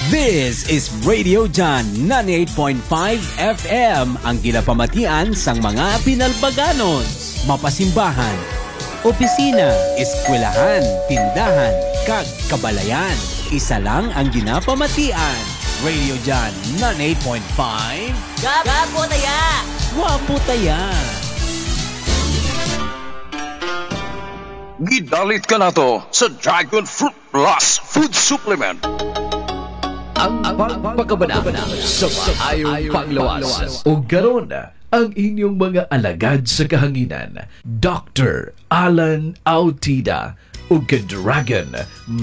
This is Radio John 98.5 FM, ang ginapamatian sang mga pinalbaganon, mapasimbahan, opisina, eskwelahan, tindahan, kag kabalayan. Isa lang ang ginapamatian. Radio John 98.5. Gapo taya! Wapo taya! Gidalit ka na to sa Dragon Fruit Plus Food Supplement. Ang pagpakabana sa maayong panglawas. O garon ang inyong mga alagad sa kahanginan, Dr. Alan Autida o Dragon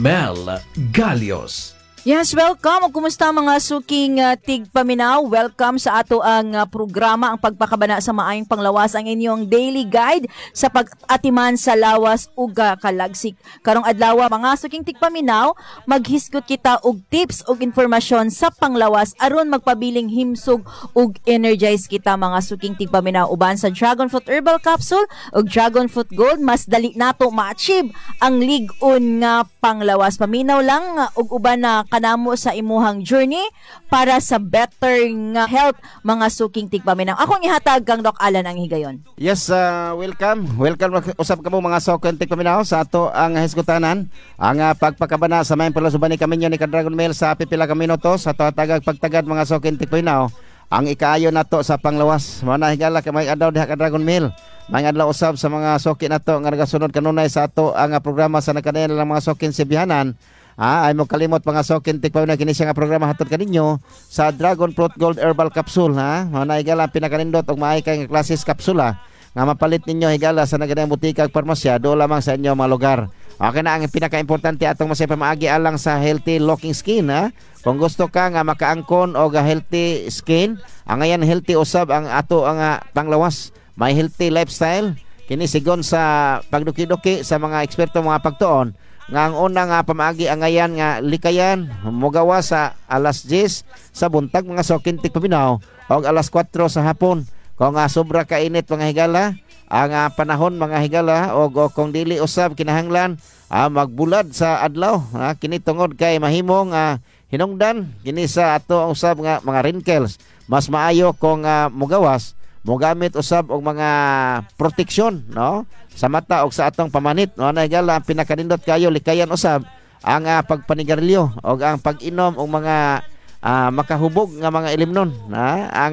Mel Galios. Yes, welcome. O kumusta mga suking tigpaminaw? Welcome sa ato ang programa, ang pagpakabana sa maayong panglawas, ang inyong daily guide sa pag-atiman sa lawas ug kalagsik. Karong adlaw mga suking tigpaminaw, maghisgot kita og tips ug informasyon sa panglawas aron magpabiling himsog ug energize kita mga suking tigpaminaw. Uban sa Dragon Fruit Herbal Capsule ug Dragon Fruit Gold, mas dali nato ma-achieve ang lig-on nga panglawas. Paminaw lang ug uban na kanamo sa imuhang journey para sa better nga health mga suking tigpaminaw. Akong ihatag kang Doc Alan ang higayon. Yes, welcome. Welcome usab kamo mga suking tigpaminaw sa ato ang hisgutanan. Ang pagpakabana sa maayong panglawas kami ni Dragon Mel sa pipila ka minutos sa tagag pagtagad mga suking tigpaminaw. Ang ikaayo nato sa panglawas. Mao na higala ka may adlaw diha ka Dragon Mel. May adlaw usab sa mga suki nato nga nagasunod kanunay sa ato ang programa sa nakadayon lang mga suking sibihanan. Ay mo kalimot mga sokin tikpaw na kini siya nga programa hatod kaninyo sa Dragon Fruit Gold Herbal Capsule ha. Mao na higala pinakanindot og maay kay nga klases kapsula nga mapalit ninyo higala sa nagadang butika ug parmasya do lamang sa inyo mga lugar. Okay na ang pinaka-importante atong masay pamaagi alang sa healthy looking skin ha. Kung gusto ka nga makaangkon og healthy skin, ang ayan healthy usab ang ato ang panglawas. May healthy lifestyle kini sigon sa pagduki-duki sa mga eksperto mga pagtuon. Nga ang una nga pamaagi ang ayan nga likayan mogawa sa alas 10 sa buntag mga sokin tigpaminaw o alas 4 sa hapon. Kung sobra kainit mga higala ang panahon mga higala o kung dili usab kinahanglan magbulad sa adlaw kini tungod kay mahimong hinungdan kini sa ato usab nga mga wrinkles. Mas maayo kung mogawas mogamit usab og mga proteksyon no sa mata og sa atong pamanit no na higala ang pinakanindot kayo likayan usab ang pagpanigarilyo og ang pag-inom og mga makahubog nga mga ilimnon ang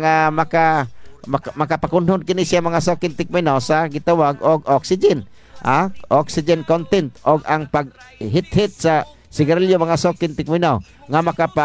makapakunhon kini siya mga sokin tikminaw sa gitawag og oxygen oxygen content og ang pag-hit sa sigarilyo mga sokin tikminaw nga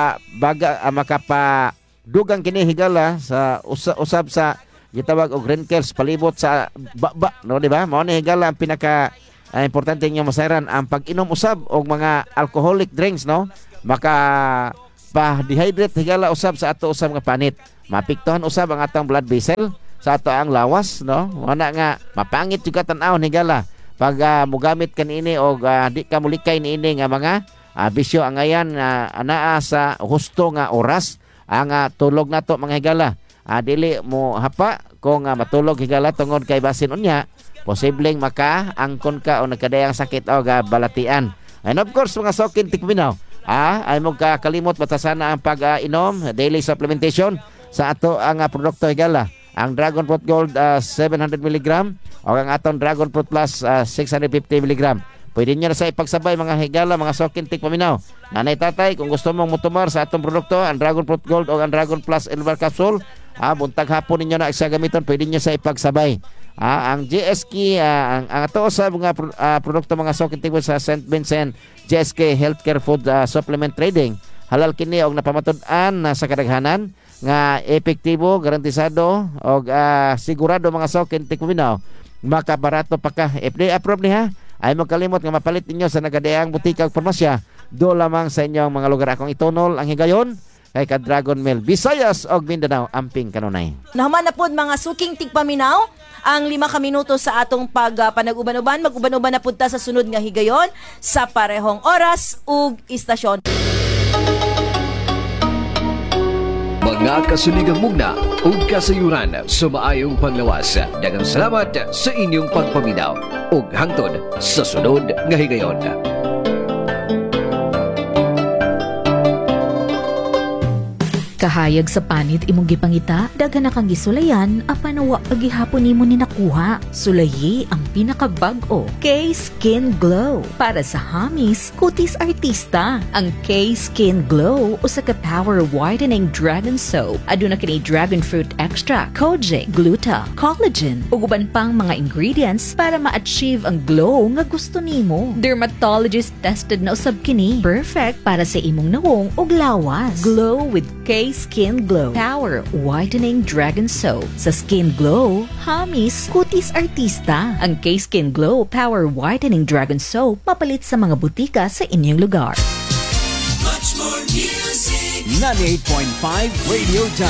makapadugang kini higala sa usab sa gitawag og wrinkles palibot sa baba no di ba mao ni higala ang pinaka importante niyo masayran ang pag-inom usab og mga alcoholic drinks no maka pa-dehydrate higala usab sa ato usab nga panit mapiktuhan usab ang atong blood vessel sa ato ang lawas no wala nga mapangit juga tan-aw higala pag mogamit kanini og di ka mulikay niini nga mga bisyo ang ayan anaa sa husto nga oras ang tulog nato mga higala dili mo hapa kung matulog higala tungod kay basin unya posibleng makaangkon ka o nagkadayang sakit o balatian. And of course mga sokin tikminaw ay mo kalimot batasana ang pag-inom daily supplementation sa ato ang produkto higala ang Dragon Fruit Gold 700 mg o ang atong Dragon Fruit Plus 650 mg. Pwede nyo na sa ipagsabay mga higala, mga sokin tikpaminaw. Nanay tatay, kung gusto mong mutumar sa atong produkto, ang Dragon Fruit Gold o ang Dragon Plus Herbal Capsule, buntag hapon ninyo na isa gamiton, pwede nyo sa ipagsabay. Ang GSK, ang ato sa mga produkto mga sokin tikpaminaw sa St. Vincent GSK Healthcare Food Supplement Trading, halal kini og napamatud-an sa kadaghanan nga epektibo, garantisado og sigurado mga sokin tikpaminaw. Makabarato pa ka. FDA approved niya. Ay magkalimot nga mapalit ninyo sa nagadaang butika ug parmasya do lamang sa inyong mga lugar. Akong itunol ang higayon kay ka Dragon Mel Visayas og Mindanao amping kanunay. Nahuman na pod mga suking tigpaminaw ang 5 ka minuto sa atong panag-uban-uban. Mag-uban-uban na pod ta sa sunod nga higayon sa parehong oras ug istasyon. Mga kasuligang mugna ug kasayuran sa maayong panglawas. Daghang salamat sa inyong pagpaminaw ug hangtod sa sunod nga higayon. Kahayag sa panit imong gipangita, daghan na kang gisulayan, apanawa pagihapon nimo ni nakuha. Sulayi ang pinakabag-o, K-Skin Glow. Para sa hamis, kutis artista. Ang K-Skin Glow usa ka power whitening dragon soap. Aduna kini dragon fruit extract, kojic, gluta, collagen, ug uban pang mga ingredients para ma-achieve ang glow nga gusto nimo. Dermatologist tested na usab kini. Perfect para sa imong nawong ug lawas. Glow with K-Skin Glow Power Whitening Dragon Soap. Sa Skin Glow, hamis, kutis artista. Ang K-Skin Glow Power Whitening Dragon Soap mapalit sa mga butika sa inyong lugar. 98.5 Radio John.